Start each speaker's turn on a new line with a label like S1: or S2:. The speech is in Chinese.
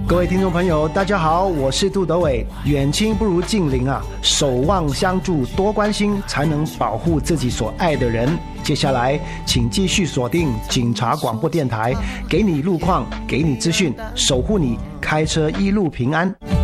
S1: 各位听众朋友大家好，我是杜德伟。远亲不如近邻啊，守望相助，多关心，才能保护自己所爱的人。接下来请继续锁定警察广播电台，给你路况，给你资讯，守护你开车一路平安。